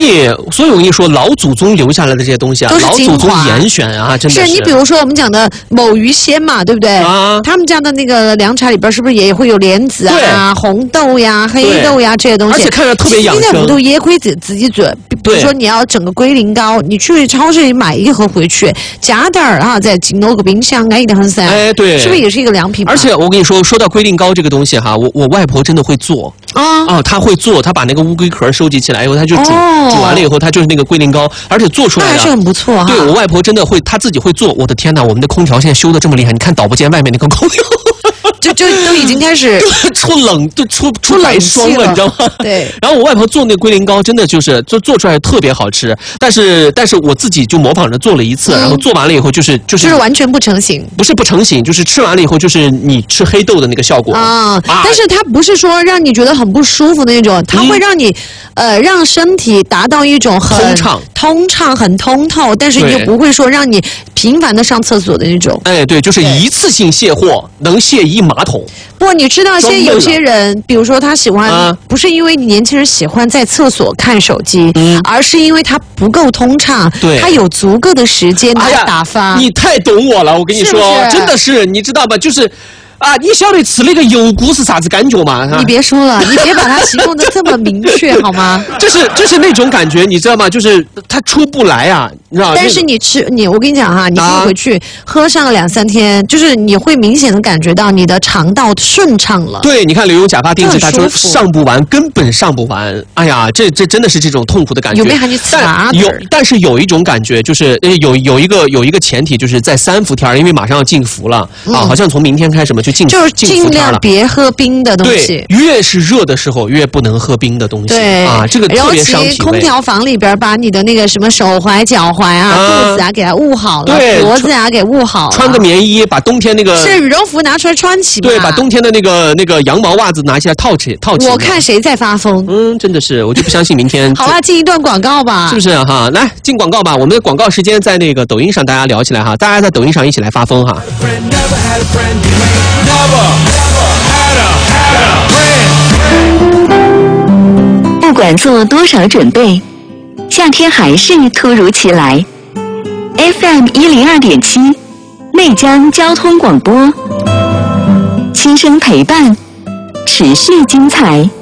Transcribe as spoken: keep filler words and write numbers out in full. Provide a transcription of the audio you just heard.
所以我跟你说，老祖宗留下来的这些东西啊，老祖宗严选啊，真的是。 是你比如说我们讲的某鱼鲜嘛，对不对？啊，他们家的那个凉茶里边是不是也会有莲子啊、红豆呀、黑豆呀这些东西？ 而且看着特别养生。 你都也可以自自己做，比如说你要整个龟苓膏，你去超市里买一盒回去，加点儿啊，再进弄个冰箱，安逸的很噻。 哎，对， 是不是也是一个良品？ 而且我跟你说，说到龟苓膏这个东西哈，我我外婆真的会做啊啊，她会做，她把那个乌龟壳收集起来以后，她就煮、哦、煮完了以后，她就是那个龟苓膏，而且做出来的那还是很不错哈。 对，我外婆真的会，她自己会做。我的天哪，我们的空调现在修的这么厉害，你看导播间外面那个空调。 就就都已经开始出冷，就出出白霜了，你知道吗？ 对。 然后我外婆做那个龟苓膏，真的就是就做出来特别好吃，但是但是我自己就模仿着做了一次，嗯、然后做完了以后就是就是就是完全不成型， 不是不成型，就是吃完了以后就是你吃黑豆的那个效果啊。啊但是它不是说让你觉得很不舒服的那种，它会让你、嗯、呃让身体达到一种很通畅、 通畅、很通透，但是又不会说让你频繁的上厕所的那种。 哎，对，就是一次性卸货，能卸一马桶。 不，你知道，现在有些人，比如说他喜欢，啊、不是因为年轻人喜欢在厕所看手机，嗯、而是因为他不够通畅， 对， 他有足够的时间来打发。 哎、你太懂我了，我跟你说， 是是真的是，你知道吧？就是。啊，你晓得吃那个油菇是啥子感觉吗？ 你别说了，你别把它形容的这么明确好吗？ 就是就是那种感觉，你知道吗？就是它出不来啊，你知道吗？ 但是你吃你，我跟你讲哈，你可以回去、啊、喝上两三天，就是你会明显的感觉到你的肠道顺畅了。 对，你看刘墉假发定制，他说上不完，根本上不完。哎呀，这这真的是这种痛苦的感觉。 有没有喊你擦？ 有，但是有一种感觉，就是有有一个有一个前提，就是在三伏天，因为马上要进伏了、嗯、啊，好像从明天开始嘛就进就是尽量别喝冰的东西。 对，越是热的时候越不能喝冰的东西。 对啊，这个特别伤脾胃。 尤其空调房里边，把你的那个什么手踝、脚踝啊、啊肚子啊给它捂好了， 对， 脖子啊给捂好了。 穿个棉衣，把冬天那个是羽绒服拿出来穿起吧。 对，把冬天的那个那个羊毛袜子拿起来套起套起。 我看谁在发疯。 嗯，真的是，我就不相信明天。 好了，进一段广告吧。 是不是哈？来进广告吧。我们的广告时间在那个抖音上，大家聊起来哈，大家在抖音上一起来发疯哈。 不管做多少准备，夏天还是突如其来。F M 一零二点七，内江交通广播，轻声陪伴，持续精彩。